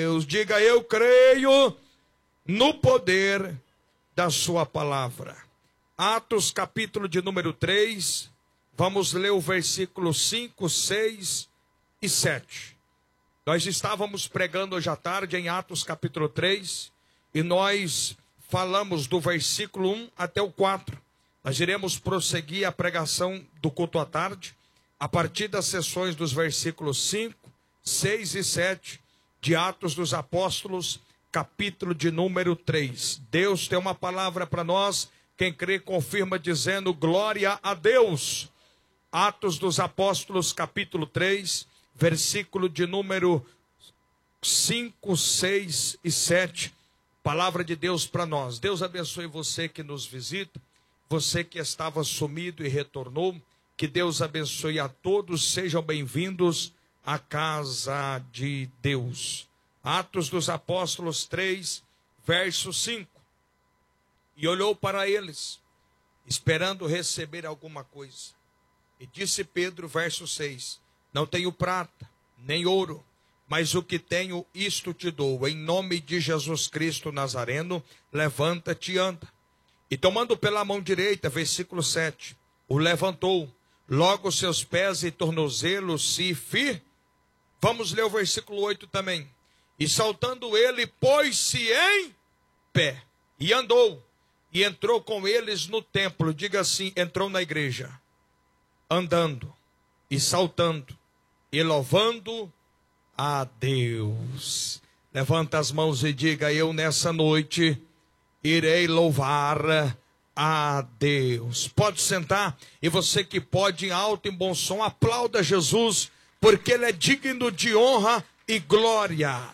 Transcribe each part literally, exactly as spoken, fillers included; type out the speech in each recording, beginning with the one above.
Deus, diga: eu creio no poder da sua palavra. Atos capítulo de número três, vamos ler o versículo cinco, seis e sete. Nós estávamos pregando hoje à tarde em Atos capítulo três e nós falamos do versículo um até o quatro. Nós iremos prosseguir a pregação do culto à tarde a partir das sessões dos versículos cinco, seis e sete de Atos dos Apóstolos, capítulo de número três. Deus tem uma palavra para nós. Quem crê confirma dizendo: glória a Deus. Atos dos Apóstolos, capítulo três, versículo de número cinco, seis e sete. Palavra de Deus para nós. Deus abençoe você que nos visita, você que estava sumido e retornou. Que Deus abençoe a todos. Sejam bem-vindos à casa de Deus. Atos dos Apóstolos três, verso cinco. E olhou para eles, esperando receber alguma coisa. E disse Pedro, verso seis: não tenho prata, nem ouro, mas o que tenho, isto te dou. Em nome de Jesus Cristo Nazareno, levanta-te e anda. E tomando pela mão direita, versículo sete, o levantou. Logo seus pés e tornozelos se fir. Vamos ler o versículo oito também. E saltando ele, pôs-se em pé e andou. E entrou com eles no templo. Diga assim: entrou na igreja, andando e saltando e louvando a Deus. Levanta as mãos e diga: eu nessa noite irei louvar a Deus. Pode sentar. E você que pode, em alto e bom som, aplauda Jesus, porque Ele é digno de honra e glória.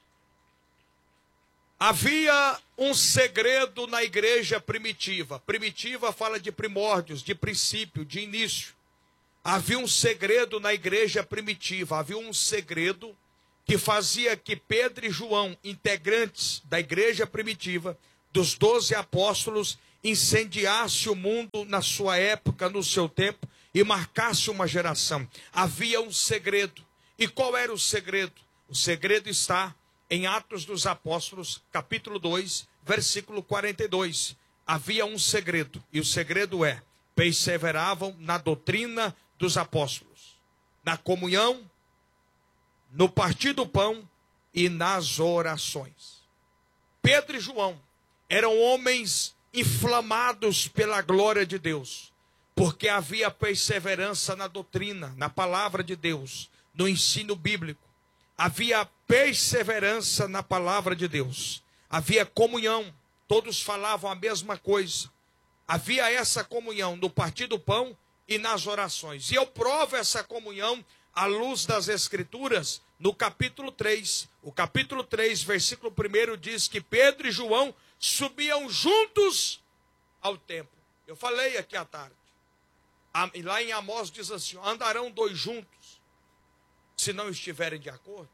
Havia um segredo na igreja primitiva. Primitiva fala de primórdios, de princípio, de início. Havia um segredo na igreja primitiva. Havia um segredo que fazia que Pedro e João, integrantes da igreja primitiva, dos doze apóstolos, incendiasse o mundo na sua época, no seu tempo, e marcasse uma geração. Havia um segredo. E qual era o segredo? O segredo está em Atos dos Apóstolos, capítulo dois, versículo quarenta e dois. Havia um segredo, e o segredo é: perseveravam na doutrina dos apóstolos, na comunhão, no partir do pão e nas orações. Pedro e João eram homens inflamados pela glória de Deus, porque havia perseverança na doutrina, na palavra de Deus, no ensino bíblico. Havia perseverança na palavra de Deus. Havia comunhão, todos falavam a mesma coisa. Havia essa comunhão no partir do pão e nas orações. E eu provo essa comunhão à luz das Escrituras no capítulo três. O capítulo três, versículo um diz que Pedro e João subiam juntos ao templo. Eu falei aqui à tarde. E lá em Amós diz assim: andarão dois juntos se não estiverem de acordo.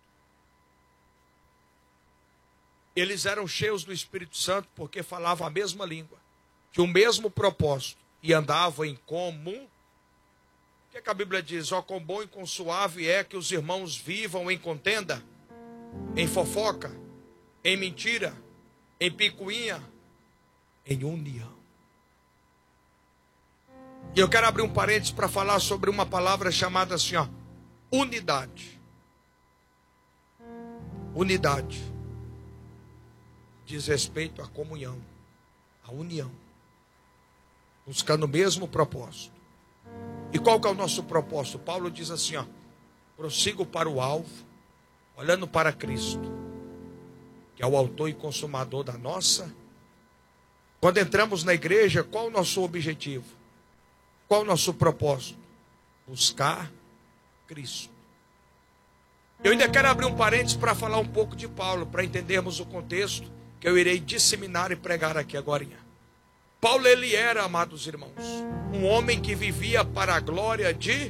Eles eram cheios do Espírito Santo porque falavam a mesma língua, tinham o mesmo propósito e andavam em comum. O que, é que a Bíblia diz? Ó, quão bom e quão suave é que os irmãos vivam em contenda, em fofoca, em mentira, em picuinha, em união. E eu quero abrir um parênteses para falar sobre uma palavra chamada assim, ó, unidade. Unidade diz respeito à comunhão, à união, buscando o mesmo propósito. E qual que é o nosso propósito? Paulo diz assim, ó: prossigo para o alvo, olhando para Cristo, que é o autor e consumador da nossa. Quando entramos na igreja, qual o nosso objetivo? Qual o nosso propósito? Buscar Cristo. Eu ainda quero abrir um parênteses para falar um pouco de Paulo, para entendermos o contexto que eu irei disseminar e pregar aqui agora. Paulo, ele era, amados irmãos, um homem que vivia para a glória de...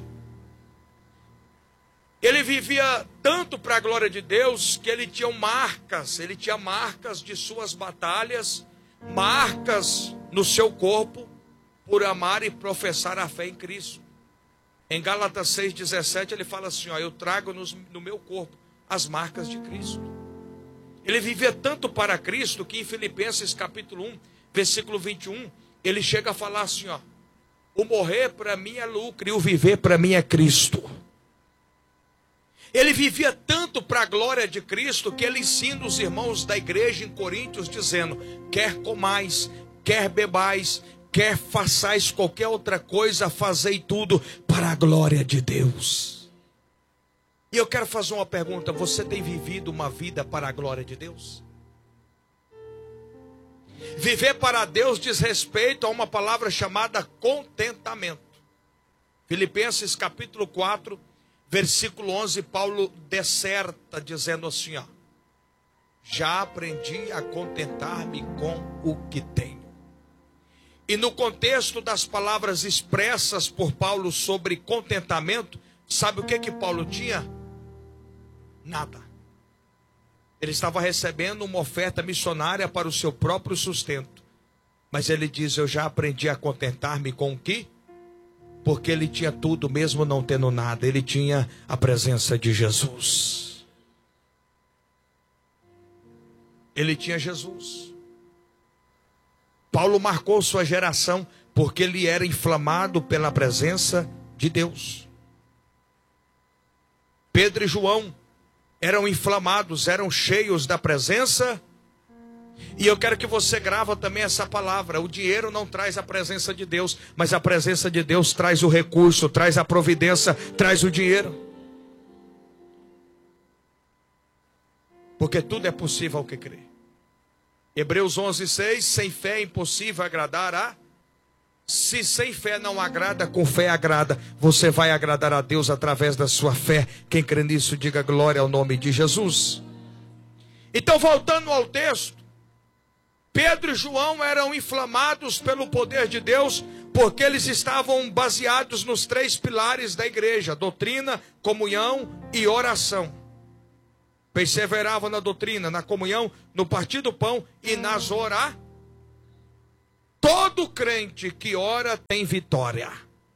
Ele vivia tanto para a glória de Deus que ele tinha marcas, ele tinha marcas de suas batalhas, marcas no seu corpo, por amar e professar a fé em Cristo. Em Gálatas seis, dezessete, ele fala assim, ó: eu trago nos, no meu corpo as marcas de Cristo. Ele vivia tanto para Cristo que em Filipenses capítulo um, versículo vinte e um, ele chega a falar assim, ó: o morrer para mim é lucro e o viver para mim é Cristo. Ele vivia tanto para a glória de Cristo que ele ensina os irmãos da igreja em Coríntios dizendo: quer comais, quer bebais, quer façais qualquer outra coisa, fazei tudo para a glória de Deus. E eu quero fazer uma pergunta: você tem vivido uma vida para a glória de Deus? Viver para Deus diz respeito a uma palavra chamada contentamento. Filipenses capítulo quatro, versículo onze, Paulo disserta dizendo assim, ó: já aprendi a contentar-me com o que tenho. E no contexto das palavras expressas por Paulo sobre contentamento, sabe o que que Paulo tinha? Nada. Ele estava recebendo uma oferta missionária para o seu próprio sustento. Mas ele diz: eu já aprendi a contentar-me com o que? Porque ele tinha tudo, mesmo não tendo nada. Ele tinha a presença de Jesus. Ele tinha Jesus. Paulo marcou sua geração porque ele era inflamado pela presença de Deus. Pedro e João eram inflamados, eram cheios da presença. E eu quero que você grava também essa palavra: o dinheiro não traz a presença de Deus, mas a presença de Deus traz o recurso, traz a providência, traz o dinheiro. Porque tudo é possível ao que crê. Hebreus onze, seis, sem fé é impossível agradar a... Se sem fé não agrada, com fé agrada. Você vai agradar a Deus através da sua fé. Quem crê nisso, diga glória ao nome de Jesus. Então, voltando ao texto, Pedro e João eram inflamados pelo poder de Deus, porque eles estavam baseados nos três pilares da igreja: doutrina, comunhão e oração. Perseveravam na doutrina, na comunhão, no partir do pão e nas orações. Todo crente que ora tem vitória.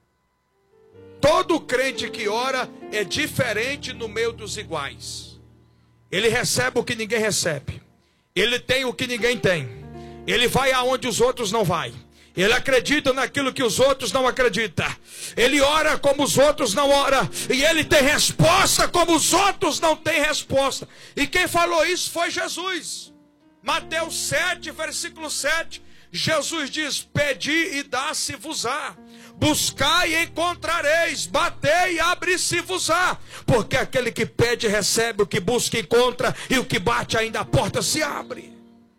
Todo crente que ora é diferente no meio dos iguais. Ele recebe o que ninguém recebe. Ele tem o que ninguém tem. Ele vai aonde os outros não vai. Ele acredita naquilo que os outros não acreditam. Ele ora como os outros não oram. E ele tem resposta como os outros não têm resposta. E quem falou isso foi Jesus. Mateus sete, versículo sete. Jesus diz: pedi e dá-se-vos-á, buscai e encontrareis, batei e abre-se-vos-á. Porque aquele que pede recebe, o que busca encontra, e o que bate ainda a porta se abre.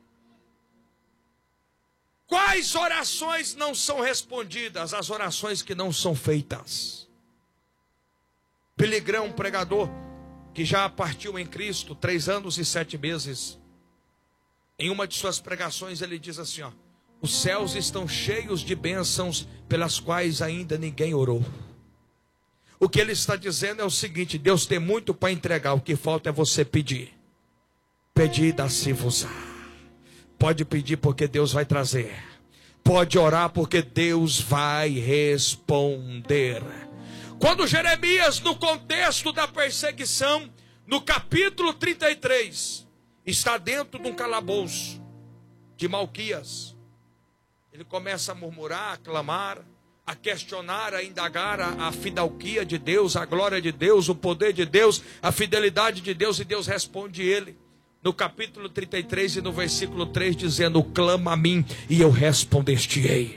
Quais orações não são respondidas? As orações que não são feitas. Billy Graham, um pregador que já partiu em Cristo três anos e sete meses, em uma de suas pregações ele diz assim, ó: os céus estão cheios de bênçãos pelas quais ainda ninguém orou. O que ele está dizendo é o seguinte: Deus tem muito para entregar, o que falta é você pedir. Pedir, dá-se-vos-á. Pode pedir porque Deus vai trazer. Pode orar porque Deus vai responder. Quando Jeremias, no contexto da perseguição, no capítulo trinta e três, está dentro de um calabouço de Malquias, ele começa a murmurar, a clamar, a questionar, a indagar a, a fidalguia de Deus, a glória de Deus, o poder de Deus, a fidelidade de Deus, e Deus responde ele, no capítulo trinta e três e no versículo três, dizendo: clama a mim e eu responder-te-ei,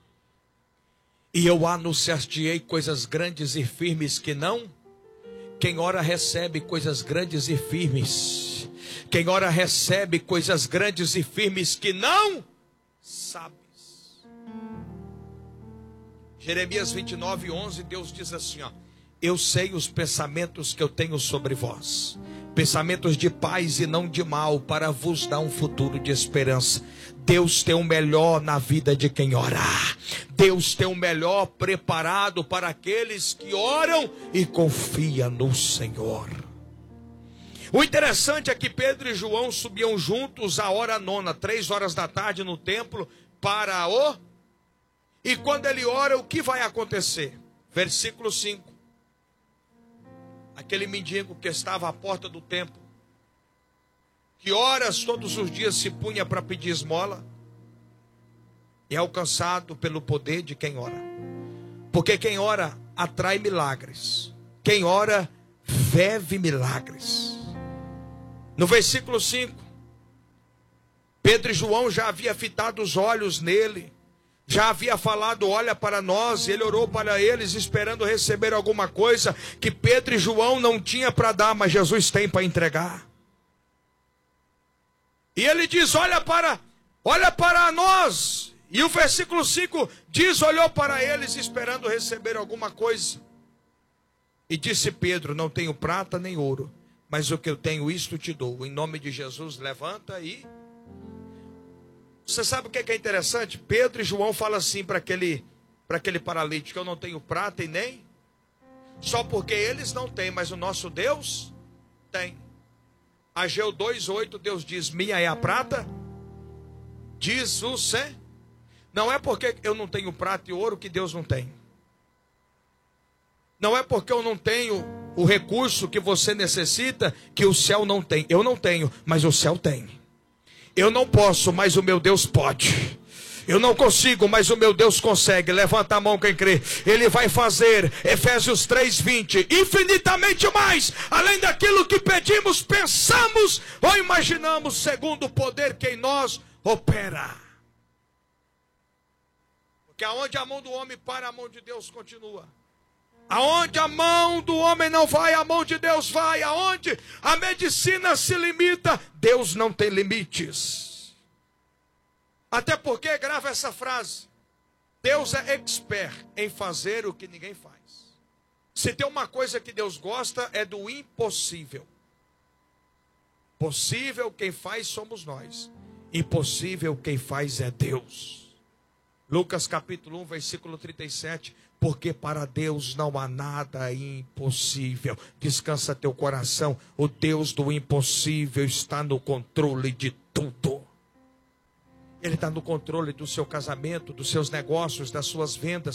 e eu anunciar-te-ei coisas grandes e firmes que não... Quem ora recebe coisas grandes e firmes. Quem ora recebe coisas grandes e firmes que não sabes. Jeremias vinte e nove, onze, Deus diz assim, ó: eu sei os pensamentos que eu tenho sobre vós, pensamentos de paz e não de mal, para vos dar um futuro de esperança. Deus tem o melhor na vida de quem ora. Deus tem o melhor preparado para aqueles que oram e confiam no Senhor. O interessante é que Pedro e João subiam juntos à hora nona, três horas da tarde, no templo para o... E quando ele ora, o que vai acontecer? Versículo cinco. Aquele mendigo que estava à porta do templo, que horas todos os dias se punha para pedir esmola, é alcançado pelo poder de quem ora. Porque quem ora atrai milagres. Quem ora vive milagres. No versículo cinco, Pedro e João já havia fitado os olhos nele, já havia falado, olha para nós, e ele orou para eles, esperando receber alguma coisa que Pedro e João não tinham para dar, mas Jesus tem para entregar. E ele diz, olha para, olha para nós. E o versículo cinco diz, olhou para eles, esperando receber alguma coisa. E disse Pedro, não tenho prata nem ouro, mas o que eu tenho, isto te dou. Em nome de Jesus, levanta e... Você sabe o que é interessante? Pedro e João falam assim para aquele, para aquele paralítico, eu não tenho prata e nem... Só porque eles não têm, mas o nosso Deus tem. Ageu dois, oito, Deus diz, minha é a prata, diz o Senhor. Não é porque eu não tenho prata e ouro que Deus não tem. Não é porque eu não tenho o recurso que você necessita que o céu não tem. Eu não tenho, mas o céu tem. Eu não posso, mas o meu Deus pode. Eu não consigo, mas o meu Deus consegue. Levanta a mão quem crê. Ele vai fazer, Efésios três, vinte, infinitamente mais, além daquilo que pedimos, pensamos ou imaginamos, segundo o poder que em nós opera. Porque aonde a mão do homem para, a mão de Deus continua. Aonde a mão do homem não vai, a mão de Deus vai. Aonde a medicina se limita, Deus não tem limites. Até porque, grava essa frase, Deus é expert em fazer o que ninguém faz. Se tem uma coisa que Deus gosta, é do impossível. Possível quem faz somos nós. Impossível quem faz é Deus. Lucas capítulo um, versículo trinta e sete. Porque para Deus não há nada impossível. Descansa teu coração. O Deus do impossível está no controle de tudo. Ele está no controle do seu casamento, dos seus negócios, das suas vendas.